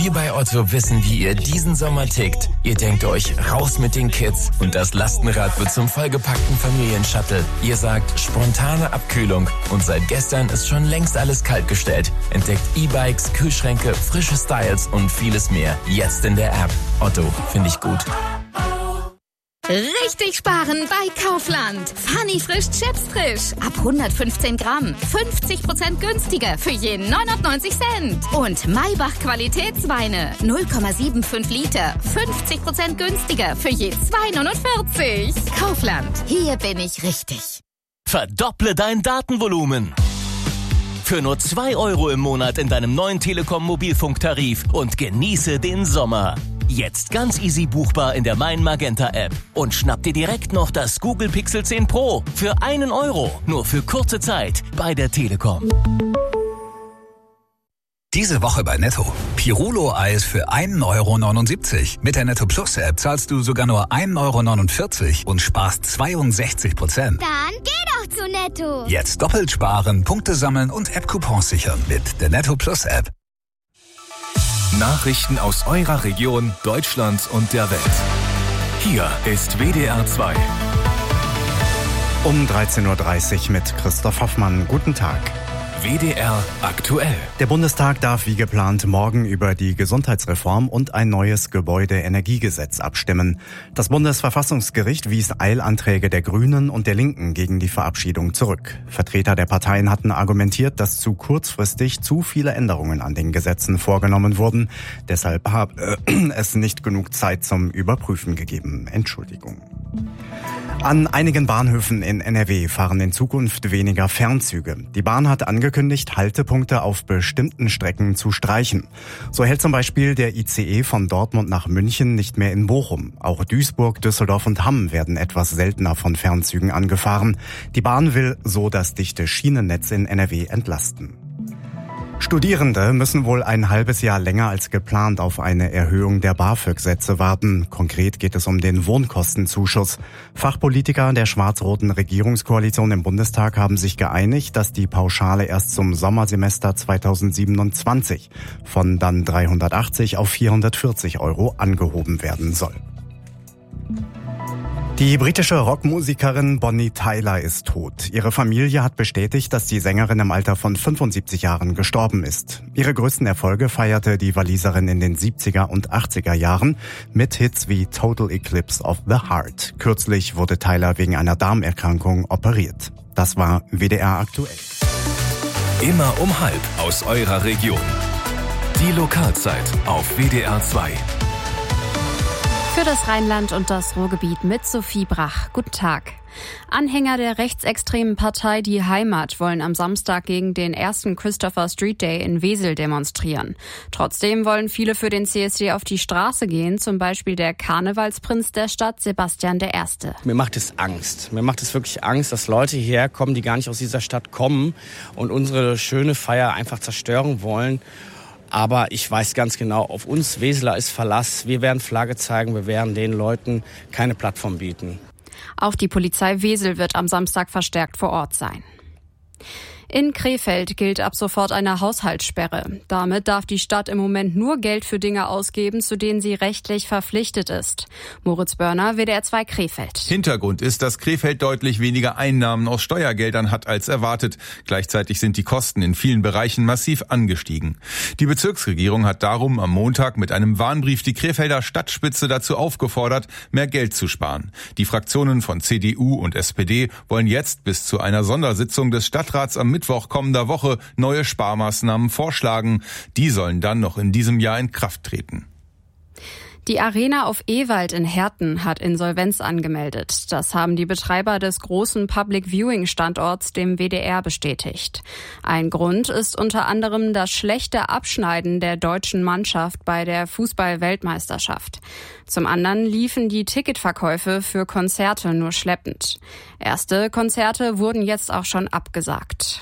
Wir bei Otto wissen, wie ihr diesen Sommer tickt. Ihr denkt euch, raus mit den Kids und das Lastenrad wird zum vollgepackten Familienshuttle. Ihr sagt, spontane Abkühlung und seit gestern ist schon längst alles kaltgestellt. Entdeckt E-Bikes, Kühlschränke, frische Styles und vieles mehr. Jetzt in der App. Otto, finde ich gut. Richtig sparen bei Kaufland. Funny frisch Chips frisch. Ab 115 Gramm. 50% günstiger für je 99 Cent. Und Maybach Qualitätsweine. 0,75 Liter. 50% günstiger für je 2,49. Kaufland. Hier bin ich richtig. Verdopple dein Datenvolumen. Für nur 2 € im Monat in deinem neuen Telekom Mobilfunktarif und genieße den Sommer. Jetzt ganz easy buchbar in der Mein Magenta App. Und schnapp dir direkt noch das Google Pixel 10 Pro für 1 €. Nur für kurze Zeit bei der Telekom. Diese Woche bei Netto. Pirulo-Eis für 1,79 €. Mit der Netto Plus App zahlst du sogar nur 1,49 € und sparst 62%. Dann geh doch zu Netto. Jetzt doppelt sparen, Punkte sammeln und App-Coupons sichern mit der Netto Plus App. Nachrichten aus eurer Region, Deutschland und der Welt. Hier ist WDR 2. Um 13:30 Uhr mit Christoph Hoffmann. Guten Tag. WDR aktuell. Der Bundestag darf wie geplant morgen über die Gesundheitsreform und ein neues Gebäudeenergiegesetz abstimmen. Das Bundesverfassungsgericht wies Eilanträge der Grünen und der Linken gegen die Verabschiedung zurück. Vertreter der Parteien hatten argumentiert, dass zu kurzfristig zu viele Änderungen an den Gesetzen vorgenommen wurden. Deshalb habe es nicht genug Zeit zum Überprüfen gegeben. Entschuldigung. An einigen Bahnhöfen in NRW fahren in Zukunft weniger Fernzüge. Die Bahn hat angekündigt, Haltepunkte auf bestimmten Strecken zu streichen. So hält zum Beispiel der ICE von Dortmund nach München nicht mehr in Bochum. Auch Duisburg, Düsseldorf und Hamm werden etwas seltener von Fernzügen angefahren. Die Bahn will so das dichte Schienennetz in NRW entlasten. Studierende müssen wohl ein halbes Jahr länger als geplant auf eine Erhöhung der BAföG-Sätze warten. Konkret geht es um den Wohnkostenzuschuss. Fachpolitiker der schwarz-roten Regierungskoalition im Bundestag haben sich geeinigt, dass die Pauschale erst zum Sommersemester 2027 von dann 380 auf 440 € angehoben werden soll. Die britische Rockmusikerin Bonnie Tyler ist tot. Ihre Familie hat bestätigt, dass die Sängerin im Alter von 75 Jahren gestorben ist. Ihre größten Erfolge feierte die Waliserin in den 70er und 80er Jahren mit Hits wie Total Eclipse of the Heart. Kürzlich wurde Tyler wegen einer Darmerkrankung operiert. Das war WDR aktuell. Immer um 12:30 aus eurer Region. Die Lokalzeit auf WDR 2. Für das Rheinland und das Ruhrgebiet mit Sophie Brach. Guten Tag. Anhänger der rechtsextremen Partei Die Heimat wollen am Samstag gegen den ersten Christopher Street Day in Wesel demonstrieren. Trotzdem wollen viele für den CSD auf die Straße gehen, zum Beispiel der Karnevalsprinz der Stadt, Sebastian I. Mir macht es Angst. Mir macht es wirklich Angst, dass Leute hierher kommen, die gar nicht aus dieser Stadt kommen und unsere schöne Feier einfach zerstören wollen. Aber ich weiß ganz genau, auf uns Weseler ist Verlass. Wir werden Flagge zeigen, wir werden den Leuten keine Plattform bieten. Auch die Polizei Wesel wird am Samstag verstärkt vor Ort sein. In Krefeld gilt ab sofort eine Haushaltssperre. Damit darf die Stadt im Moment nur Geld für Dinge ausgeben, zu denen sie rechtlich verpflichtet ist. Moritz Börner, WDR 2 Krefeld. Hintergrund ist, dass Krefeld deutlich weniger Einnahmen aus Steuergeldern hat als erwartet. Gleichzeitig sind die Kosten in vielen Bereichen massiv angestiegen. Die Bezirksregierung hat darum am Montag mit einem Warnbrief die Krefelder Stadtspitze dazu aufgefordert, mehr Geld zu sparen. Die Fraktionen von CDU und SPD wollen jetzt bis zu einer Sondersitzung des Stadtrats am Mittwoch kommender Woche neue Sparmaßnahmen vorschlagen. Die sollen dann noch in diesem Jahr in Kraft treten. Die Arena auf Ewald in Herten hat Insolvenz angemeldet. Das haben die Betreiber des großen Public-Viewing-Standorts dem WDR bestätigt. Ein Grund ist unter anderem das schlechte Abschneiden der deutschen Mannschaft bei der Fußball-Weltmeisterschaft. Zum anderen liefen die Ticketverkäufe für Konzerte nur schleppend. Erste Konzerte wurden jetzt auch schon abgesagt.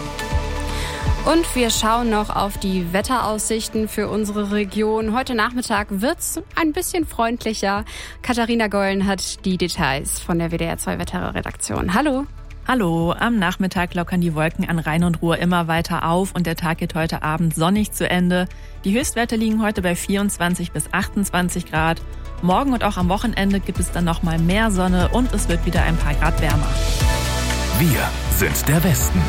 Und wir schauen noch auf die Wetteraussichten für unsere Region. Heute Nachmittag wird's ein bisschen freundlicher. Katharina Gollen hat die Details von der WDR 2 Wetterredaktion. Hallo. Hallo, am Nachmittag lockern die Wolken an Rhein und Ruhr immer weiter auf und der Tag geht heute Abend sonnig zu Ende. Die Höchstwerte liegen heute bei 24 bis 28 Grad. Morgen und auch am Wochenende gibt es dann nochmal mehr Sonne und es wird wieder ein paar Grad wärmer. Wir sind der Westen.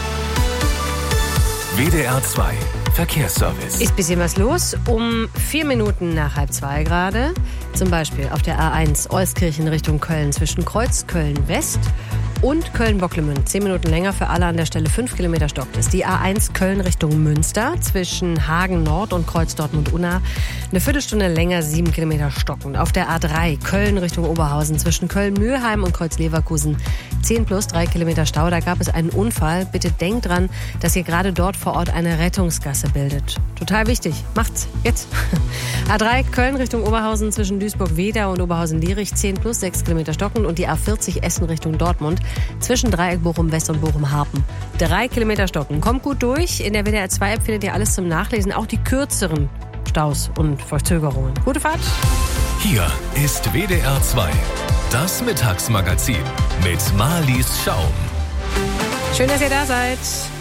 WDR 2 Verkehrsservice. Ist bisschen was los. Um 4 Minuten nach 1:30 gerade. Zum Beispiel auf der A1 Euskirchen Richtung Köln zwischen Kreuz Köln West und Köln-Bocklemünd. 10 Minuten länger für alle an der Stelle. 5 Kilometer stockt es. Die A1 Köln Richtung Münster zwischen Hagen Nord und Kreuz Dortmund-Unna. Eine Viertelstunde länger, 7 Kilometer stockend. Auf der A3 Köln Richtung Oberhausen zwischen Köln-Mühlheim und Kreuz-Leverkusen. 10 plus 3 Kilometer Stau. Da gab es einen Unfall. Bitte denkt dran, dass ihr gerade dort vor Ort eine Rettungsgasse bildet. Total wichtig. Macht's jetzt. A3 Köln Richtung Oberhausen zwischen Duisburg-Wedau und Oberhausen-Lierich. 10 plus 6 Kilometer stockend. Und die A40 Essen Richtung Dortmund zwischen Dreieck Bochum-West und Bochum-Harpen. 3 Kilometer stocken. Kommt gut durch. In der WDR 2 App findet ihr alles zum Nachlesen. Auch die kürzeren Staus und Verzögerungen. Gute Fahrt. Hier ist WDR 2. Das Mittagsmagazin mit Marlies Schaum. Schön, dass ihr da seid.